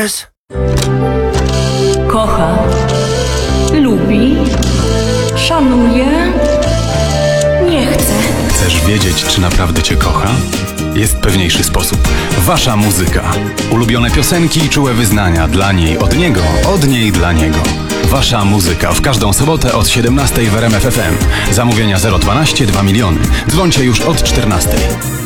Gomez? Kocha, lubi, szanuje, nie chce. Chcesz wiedzieć, czy naprawdę cię kocha? Jest pewniejszy sposób. Wasza muzyka. Ulubione piosenki i czułe wyznania dla niej, od niego, od niej dla niego. Wasza muzyka w każdą sobotę od 17 w RMF FM. Zamówienia 012 2 miliony. Dzwońcie już od 14.